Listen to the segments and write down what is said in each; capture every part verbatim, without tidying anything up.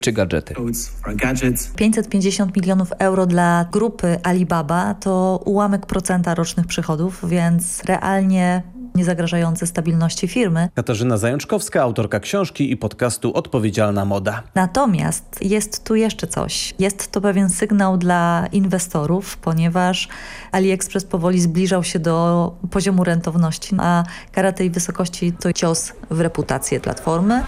czy gadżety. pięćset pięćdziesiąt milionów euro dla grupy Alibaba to ułamek procenta rocznych przychodów, więc realnie nie zagrażające stabilności firmy. Katarzyna Zajączkowska, autorka książki i podcastu Odpowiedzialna Moda. Natomiast jest tu jeszcze coś. Jest to pewien sygnał dla inwestorów, ponieważ AliExpress powoli zbliżał się do poziomu rentowności, a kara tej wysokości to cios w reputację platformy.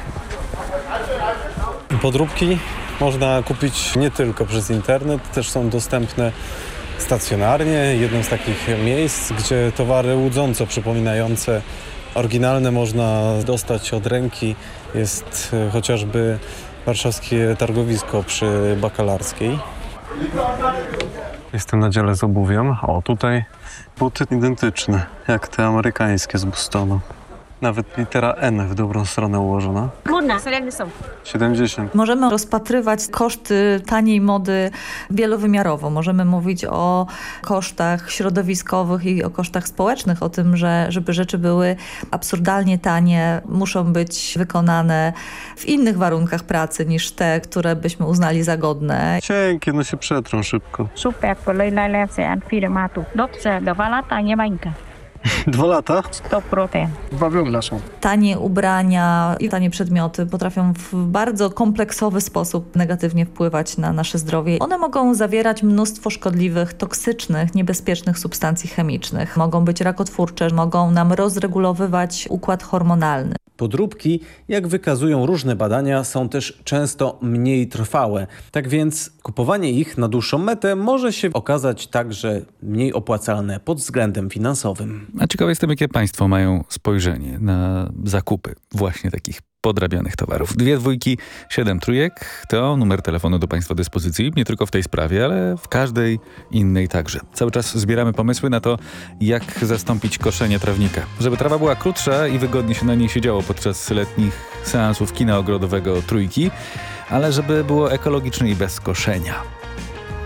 Podróbki można kupić nie tylko przez internet, też są dostępne stacjonarnie. Jednym z takich miejsc, gdzie towary łudząco przypominające oryginalne można dostać od ręki, jest chociażby warszawskie targowisko przy Bakalarskiej. Jestem na dziale z obuwiem. O, tutaj buty identyczne, jak te amerykańskie z Bostonu. Nawet litera N w dobrą stronę ułożona. siedemdziesiąt. Możemy rozpatrywać koszty taniej mody wielowymiarowo. Możemy mówić o kosztach środowiskowych i o kosztach społecznych, o tym, że żeby rzeczy były absurdalnie tanie, muszą być wykonane w innych warunkach pracy niż te, które byśmy uznali za godne. Cienkie, no się przetrą szybko. Super, kolejna firma tu. Dobrze, dwa lata nie bańka. Dwa lata? sto procent. Bawełna są. Tanie ubrania i tanie przedmioty potrafią w bardzo kompleksowy sposób negatywnie wpływać na nasze zdrowie. One mogą zawierać mnóstwo szkodliwych, toksycznych, niebezpiecznych substancji chemicznych. Mogą być rakotwórcze, mogą nam rozregulowywać układ hormonalny. Podróbki, jak wykazują różne badania, są też często mniej trwałe. Tak więc kupowanie ich na dłuższą metę może się okazać także mniej opłacalne pod względem finansowym. A ciekawe jestem, jakie państwo mają spojrzenie na zakupy właśnie takich podrabianych towarów. Dwie dwójki, siedem trójek to numer telefonu do państwa dyspozycji, nie tylko w tej sprawie, ale w każdej innej także. Cały czas zbieramy pomysły na to, jak zastąpić koszenie trawnika. Żeby trawa była krótsza i wygodnie się na niej siedziało podczas letnich seansów kina ogrodowego Trójki, ale żeby było ekologicznie i bez koszenia.